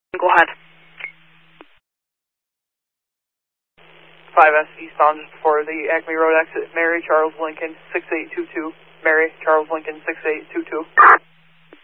Go ahead. 5S eastbound for the Acme Road exit, Mary Charles Lincoln 6822. Mary Charles Lincoln 6822.